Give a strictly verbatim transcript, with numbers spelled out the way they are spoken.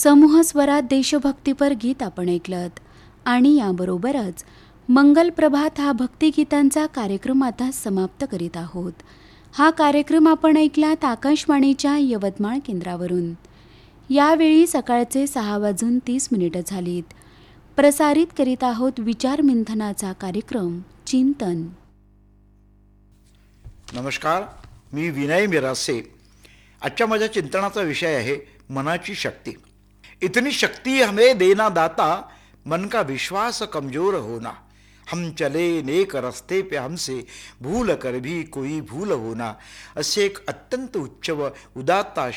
समूह स्वरात देशभक्तीपर गीत आपण ऐकलत आणि याबरोबरच मंगल प्रभात हा भक्तिगीतांचा कार्यक्रम आता समाप्त करीत आहोत. हा कार्यक्रम आपण ऐकलात आकाशवाणीच्या यवतमाळ केंद्रावरून. यावेळी सकाळचे सहा वाजून तीस मिनिटं झालीत. प्रसारित करीत आहोत विचारमंथनाचा कार्यक्रम चिंतन. नमस्कार, मी विनय मिरासे. आजच्या माझ्या चिंतनाचा विषय आहे मनाची शक्ती. इतनी शक्ति हमें देना दाता, मन का विश्वास कमजोर होना. हम चले नेक रस्ते पे हमसे भूल कर भी कोई भूल होना. असे एक अत्यंत उच्च व उदात्त